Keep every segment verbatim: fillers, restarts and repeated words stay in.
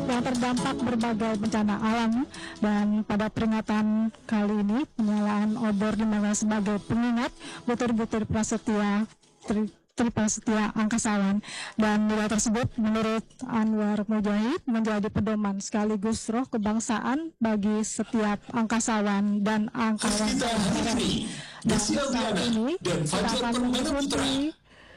yang terdampak berbagai bencana alam. Dan pada peringatan kali ini, penyalaan obor dimana sebagai pengingat butir-butir prasetya tri, tri prasetya Angkasawan. Dan nilai tersebut menurut Anwar Mujahid menjadi pedoman sekaligus roh kebangsaan bagi setiap Angkasawan dan Angkawan. Dan saat ini kita akan mengikuti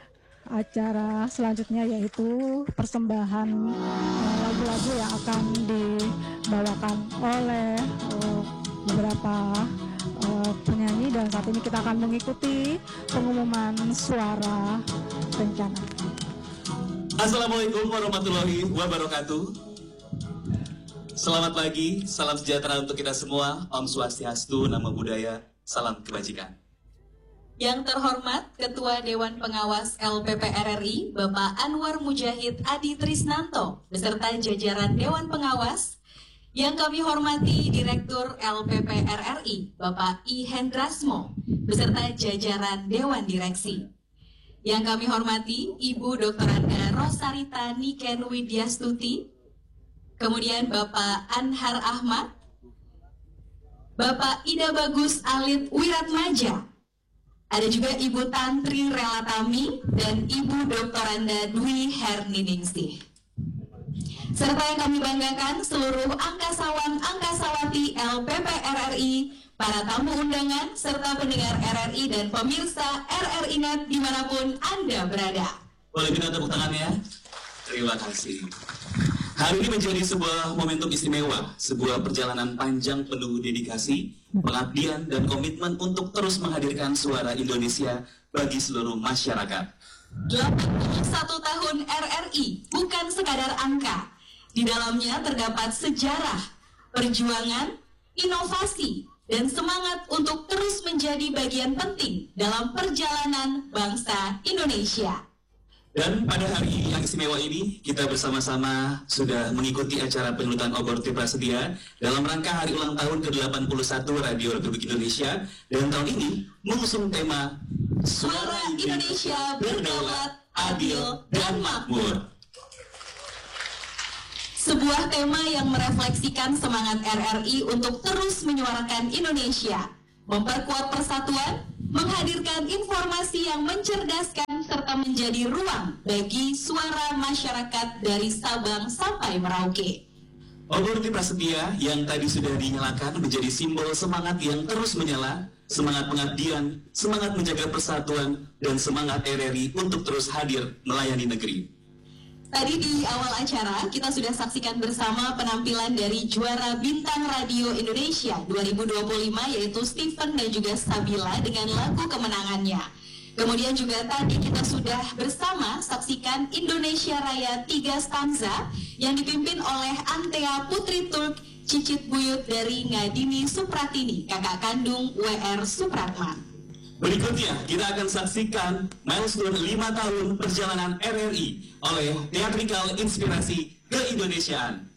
acara selanjutnya, yaitu persembahan uh, lagu-lagu yang akan dibawakan oleh uh, beberapa uh, penyanyi. Dan saat ini kita akan mengikuti pengumuman suara bencana. Assalamualaikum warahmatullahi wabarakatuh. Selamat pagi, salam sejahtera untuk kita semua. Om Swastiastu, Namo Buddhaya, salam kebajikan. Yang terhormat Ketua Dewan Pengawas L P P R R I, Bapak Anwar Mujahid Adi Trisnanto, beserta jajaran Dewan Pengawas. Yang kami hormati Direktur L P P R R I, Bapak I Hendrasmo, beserta jajaran Dewan Direksi. Yang kami hormati Ibu Doktor Anda Rosarita Niken Widyastuti, kemudian Bapak Anhar Ahmad, Bapak Ida Bagus Alit Wiratmaja. Ada juga Ibu Tantri Relatami dan Ibu Doktoranda Dwi Herniningsih. Serta yang kami banggakan seluruh angkasawan angkasawati L P P R R I, para tamu undangan, serta pendengar R R I dan pemirsa R R I Net dimanapun Anda berada. Boleh minta tepuk tangannya? Terima kasih. Hari ini menjadi sebuah momentum istimewa, sebuah perjalanan panjang penuh dedikasi, pengabdian, dan komitmen untuk terus menghadirkan suara Indonesia bagi seluruh masyarakat. delapan puluh satu tahun R R I bukan sekadar angka. Di dalamnya terdapat sejarah, perjuangan, inovasi, dan semangat untuk terus menjadi bagian penting dalam perjalanan bangsa Indonesia. Dan pada hari yang istimewa ini, kita bersama-sama sudah mengikuti acara penyulutan obor tri prasetya dalam rangka hari ulang tahun ke delapan puluh satu Radio Republik Indonesia. Dan tahun ini mengusung tema Suara Indonesia Berdaulat, Adil, dan Makmur. Sebuah tema yang merefleksikan semangat R R I untuk terus menyuarakan Indonesia, memperkuat persatuan, menghadirkan informasi yang mencerdaskan, serta menjadi ruang bagi suara masyarakat dari Sabang sampai Merauke. Obor tri prasetya yang tadi sudah dinyalakan menjadi simbol semangat yang terus menyala, semangat pengabdian, semangat menjaga persatuan, dan semangat R R I untuk terus hadir melayani negeri. Tadi di awal acara kita sudah saksikan bersama penampilan dari juara Bintang Radio Indonesia dua ribu dua puluh lima, yaitu Stephen dan juga Sabila dengan lagu kemenangannya. Kemudian juga tadi kita sudah bersama saksikan Indonesia Raya tiga stanza yang dipimpin oleh Antea Putri Turk Cicit Buyut dari Ngadini Supratini, kakak kandung W R Supratman. Berikutnya kita akan saksikan milestone lima tahun perjalanan R R I oleh Teatrikal Inspirasi Keindonesiaan.